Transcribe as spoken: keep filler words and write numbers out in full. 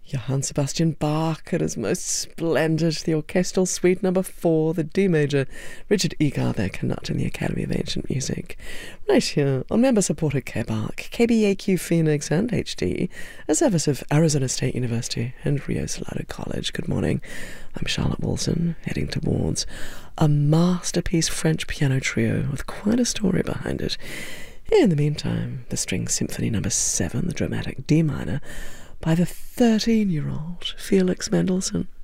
Johann Sebastian Bach at his most splendid, the Orchestral Suite number four, the D major, Richard Egar there conducting the Academy of Ancient Music. Right here on member-supported K B A R C, K B A Q Phoenix and H D, a service of Arizona State University and Rio Salado College. Good morning, I'm Charlotte Wilson, heading towards a masterpiece French piano trio with quite a story behind it. In the meantime, the String Symphony number seven, the dramatic D minor, by the thirteen-year-old Felix Mendelssohn.